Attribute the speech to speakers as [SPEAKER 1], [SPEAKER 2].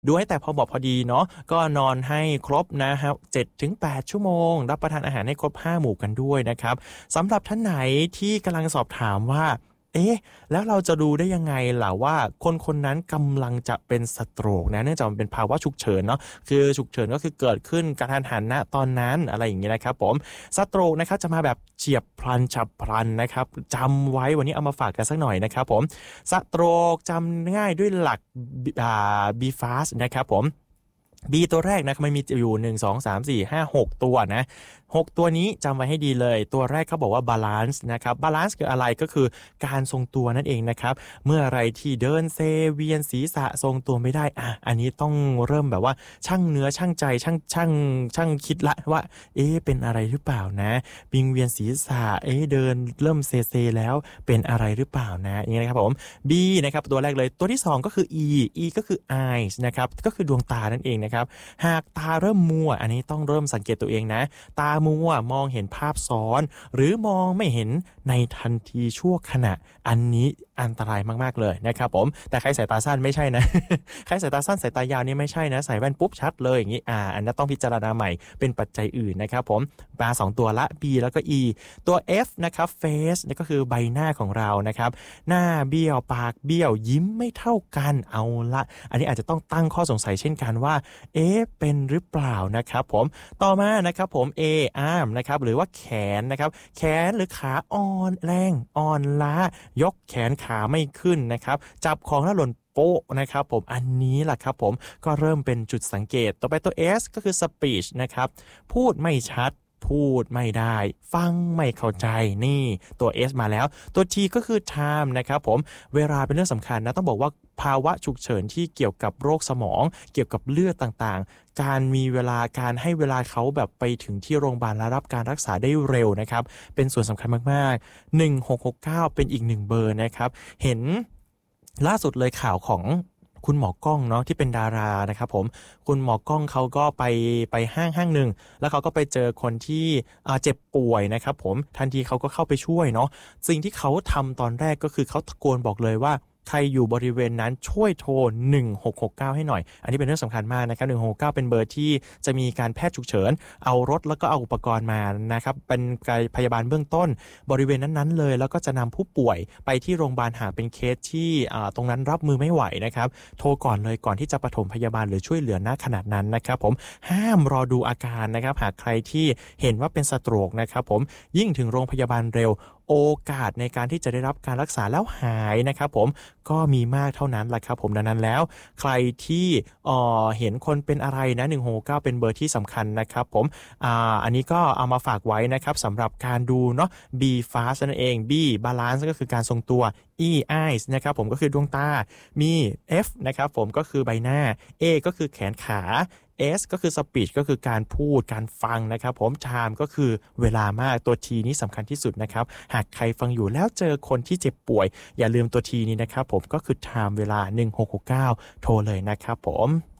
[SPEAKER 1] ดูให้แต่พอเหมาะพอดีเนาะก็นอนให้ครบนะครับ7-8ชั่วโมงรับประทานอาหารให้ครบ5หมู่กันด้วยนะครับสำหรับท่านไหนที่กำลังสอบถามว่าเอ๊ะแล้วเราจะดูได้ยังไงล่ะว่าคนคนนั้นกำลังจะเป็นสโตรกนะเนื่องจากมันเป็นภาวะฉุกเฉินเนาะคือฉุกเฉินก็คือเกิดขึ้นกระทันหันณตอนนั้นอะไรอย่างงี้นะครับผมสโตรกนะครับจะมาแบบเฉียบพลันฉับพลันนะครับจำไว้วันนี้เอามาฝากกันสักหน่อยนะครับผมสโตรกจำง่ายด้วยหลักBFAST นะครับผม B ตัวแรกนะมันมีอยู่1 2 3 4 5 6ตัวนะ6ตัวนี้จำไว้ให้ดีเลยตัวแรกเขาบอกว่า balance นะครับ balance คืออะไรก็คือการทรงตัวนั่นเองนะครับเมื่อไรที่เดินเซเวียนศีรษะทรงตัวไม่ได้อันนี้ต้องเริ่มแบบว่าชั่งเนื้อชั่งใจช่างคิดละว่าเป็นอะไรหรือเปล่านะวิงเวียนศีรษะเดินเริ่มเซแล้วเป็นอะไรหรือเปล่านะอย่างนี้นะครับผม B นะครับตัวแรกเลยตัวที่2ก็คือ E ก็คือ eyes นะครับก็คือดวงตานั่นเองนะครับหากตาเริ่มมัวอันนี้ต้องเริ่มสังเกตตัวเองนะตามัวมองเห็นภาพซ้อนหรือมองไม่เห็นในทันทีชั่วขณะอันนี้อันตรายมากๆเลยนะครับผมแต่ใครสายตาสั้นไม่ใช่นะ ใครสายตาสั้นสายตายาวนี่ไม่ใช่นะใส่แว่นปุ๊บชัดเลยอย่างนี้อันนั้นต้องพิจารณาใหม่เป็นปัจจัยอื่นนะครับผมมา2ตัวละ B แล้วก็ E ตัว F นะครับ face นี่ก็คือใบหน้าของเรานะครับหน้าเบี้ยวปากเบี้ยวยิ้มไม่เท่ากันเอาละอันนี้อาจจะต้องตั้งข้อสงสัยเช่นกันว่าเป็นหรือเปล่านะครับผมต่อมานะครับผม arm นะครับหรือว่าแขนนะครับแขนหรือขาอ่อนแรงอ่อนล้ายกแขนขาไม่ขึ้นนะครับจับของแล้วหล่นโป๊ะนะครับผมอันนี้แหละครับผมก็เริ่มเป็นจุดสังเกตต่อไปตัว S ก็คือ speech นะครับพูดไม่ชัดพูดไม่ได้ฟังไม่เข้าใจนี่ตัว S มาแล้วตัว T ก็คือ time นะครับผมเวลาเป็นเรื่องสำคัญนะต้องบอกว่าภาวะฉุกเฉินที่เกี่ยวกับโรคสมองเกี่ยวกับเลือดต่างๆการมีเวลาการให้เวลาเขาแบบไปถึงที่โรงพยาบาลและรับการรักษาได้เร็วนะครับเป็นส่วนสำคัญมากๆ1669เป็นอีก1เบอร์นะครับเห็นล่าสุดเลยข่าวของคุณหมอกล้องเนาะที่เป็นดารานะครับผมคุณหมอกล้องเขาก็ไปห้างหนึ่งแล้วเขาก็ไปเจอคนที่เจ็บป่วยนะครับผมทันทีเขาก็เข้าไปช่วยเนาะสิ่งที่เขาทำตอนแรกก็คือเขาตะโกนบอกเลยว่าใครอยู่บริเวณนั้นช่วยโทร1669ให้หน่อยอันนี้เป็นเรื่องสำคัญมากนะครับ1669เป็นเบอร์ที่จะมีการแพทย์ฉุกเฉินเอารถแล้วก็เอาอุปกรณ์มานะครับเป็นการพยาบาลเบื้องต้นบริเวณนั้นๆเลยแล้วก็จะนำผู้ป่วยไปที่โรงพยาบาลหากเป็นเคสที่ตรงนั้นรับมือไม่ไหวนะครับโทรก่อนเลยก่อนที่จะปฐมพยาบาลหรือช่วยเหลือณขนาดนั้นนะครับผมห้ามรอดูอาการนะครับหากใครที่เห็นว่าเป็นสโตรกนะครับผมยิ่งถึงโรงพยาบาลเร็วโอกาสในการที่จะได้รับการรักษาแล้วหายนะครับผมก็มีมากเท่านั้นแหละครับผมดังนั้นแล้วใครที่เห็นคนเป็นอะไรนะ169เป็นเบอร์ที่สำคัญนะครับผมอันนี้ก็เอามาฝากไว้นะครับสำหรับการดูเนาะ B fast นั่นเอง B balance ก็คือการทรงตัว E eyes นะครับผมก็คือดวงตามี F นะครับผมก็คือใบหน้า A ก็คือแขนขา S ก็คือ speech ก็คือการพูดการฟังนะครับผม time ก็คือเวลามากตัว T นี้สำคัญที่สุดนะครับหากใครฟังอยู่แล้วเจอคนที่เจ็บป่วยอย่าลืมตัว T นี้นะครับผมก็คือ time เวลา1669โทรเลยนะครับผม